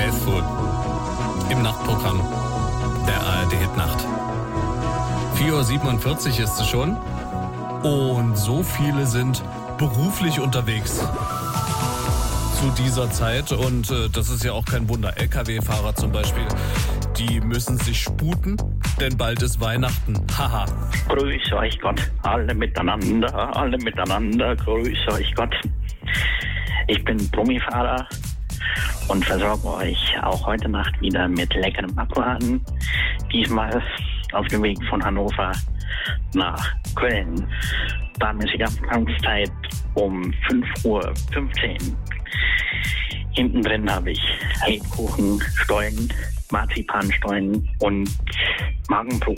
Faithful im Nachtprogramm der ARD Hitnacht. 4:47 Uhr ist es schon und so viele sind beruflich unterwegs zu dieser Zeit und das ist ja auch kein Wunder. LKW-Fahrer zum Beispiel, die müssen sich sputen, denn bald ist Weihnachten. Haha. Grüß euch Gott, alle miteinander, grüß euch Gott. Ich bin Brummifahrer und versorge euch auch heute Nacht wieder mit leckerem Abwarten. Diesmal auf dem Weg von Hannover nach Köln. Planmäßige Anfangszeit um 5:15 Uhr. Hinten drin habe ich Lebkuchen, Stollen, Marzipanstollen und Magenbrot.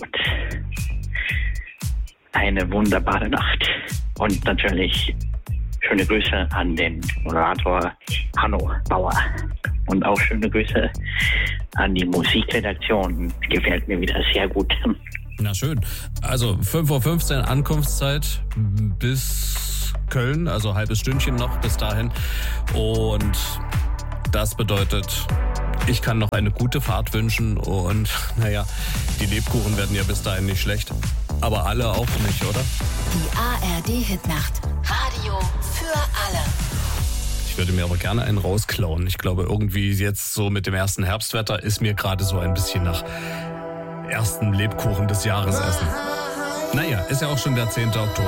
Eine wunderbare Nacht. Und natürlich schöne Grüße an den Moderator Hanno Bauer. Und auch schöne Grüße an die Musikredaktion. Gefällt mir wieder sehr gut. Na schön. Also 5:15 Uhr Ankunftszeit bis Köln, also halbes Stündchen noch bis dahin. Und das bedeutet, ich kann noch eine gute Fahrt wünschen und naja, die Lebkuchen werden ja bis dahin nicht schlecht. Aber alle auch nicht, oder? Die ARD Hitnacht. Radio für alle. Ich würde mir aber gerne einen rausklauen. Ich glaube, irgendwie jetzt so mit dem ersten Herbstwetter ist mir gerade so ein bisschen nach ersten Lebkuchen des Jahres essen. Naja, ist ja auch schon der 10. Oktober.